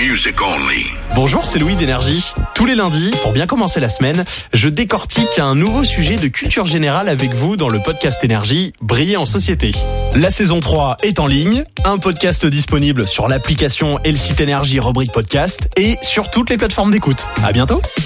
music only. Bonjour, c'est Louis d'Énergie. Tous les lundis, pour bien commencer la semaine, je décortique un nouveau sujet de culture générale avec vous dans le podcast Énergie, Briller en société. La saison 3 est en ligne, un podcast disponible sur l'application et le site Énergie rubrique podcast et sur toutes les plateformes d'écoute. À bientôt.